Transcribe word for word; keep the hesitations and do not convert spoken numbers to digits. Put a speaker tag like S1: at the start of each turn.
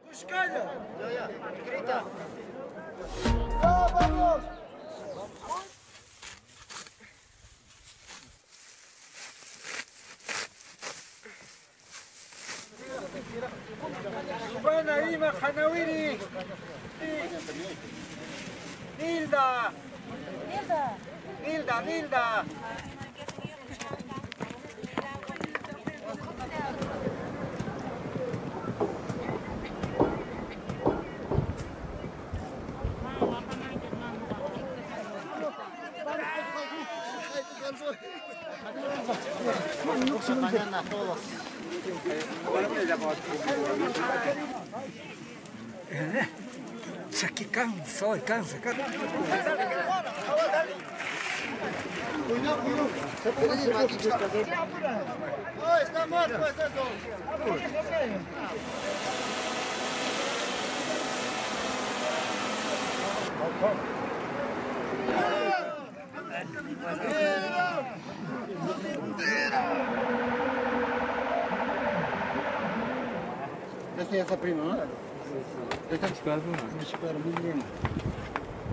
S1: Escalha!
S2: Grita!
S1: Ah, vamos! Subana Ima Hanawiri! Nilda!
S3: Nilda!
S1: Nilda, Nilda!
S2: Mañana todos.
S1: Isso aqui cansa, olha, cansa, cansa.
S2: Cuidado, cuidado. Se puede ir, aquí está. Oh, está muerto ese sol. Esta é essa prima, não é? Esta é a esquadra, não é? A esquadra, muito linda.